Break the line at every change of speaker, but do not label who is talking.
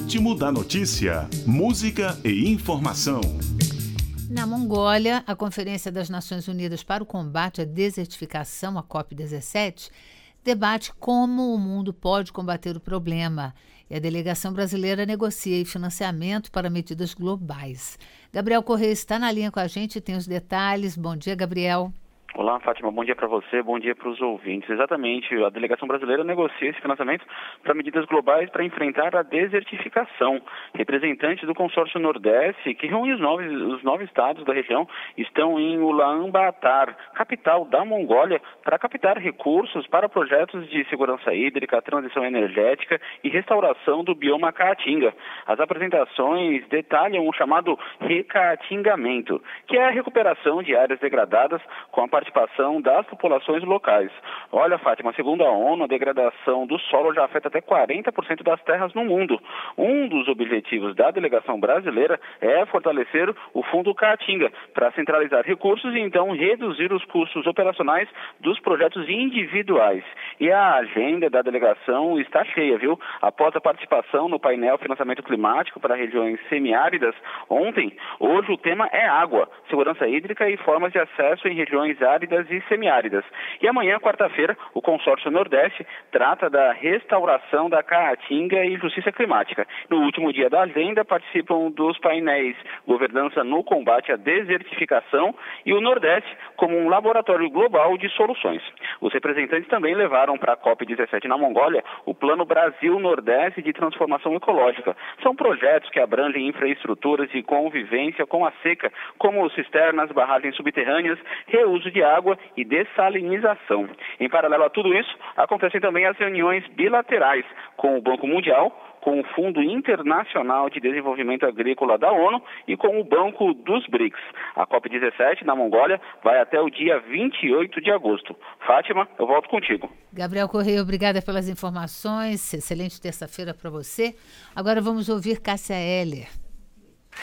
ritmo da notícia, música e informação.
Na Mongólia, a Conferência das Nações Unidas para o Combate à Desertificação, a COP17, debate como o mundo pode combater o problema. E a delegação brasileira negocia financiamento para medidas globais. Gabriel Correia está na linha com a gente e tem os detalhes. Bom dia, Gabriel.
Olá, Fátima. Bom dia para você, bom dia para os ouvintes. Exatamente, a delegação brasileira negocia esse financiamento para medidas globais para enfrentar a desertificação. Representantes do consórcio Nordeste, que reúne os nove estados da região, estão em Ulaanbaatar, capital da Mongólia, para captar recursos para projetos de segurança hídrica, transição energética e restauração do bioma Caatinga. As apresentações detalham o chamado recaatingamento, que é a recuperação de áreas degradadas com a participação das populações locais. Olha, Fátima, segundo a ONU, a degradação do solo já afeta até 40% das terras no mundo. Um dos objetivos da delegação brasileira é fortalecer o Fundo Caatinga para centralizar recursos e então reduzir os custos operacionais dos projetos individuais. E a agenda da delegação está cheia, viu? Após a participação no painel Financiamento Climático para regiões semiáridas hoje o tema é água, segurança hídrica e formas de acesso em regiões áridas e semiáridas. E amanhã, quarta-feira, o consórcio Nordeste trata da restauração da Caatinga e justiça climática. No último dia da agenda, participam dos painéis Governança no Combate à Desertificação e o Nordeste como um laboratório global de soluções. Os representantes também levaram para a COP17 na Mongólia o Plano Brasil-Nordeste de Transformação Ecológica. São projetos que abrangem infraestruturas de convivência com a seca, como cisternas, barragens subterrâneas, reuso de água e dessalinização. Em paralelo a tudo isso, acontecem também as reuniões bilaterais com o Banco Mundial, com o Fundo Internacional de Desenvolvimento Agrícola da ONU e com o Banco dos BRICS. A COP17 na Mongólia vai até o dia 28 de agosto. Fátima, eu volto contigo.
Gabriel Correia, obrigada pelas informações. Excelente terça-feira para você. Agora vamos ouvir Cássia Eller.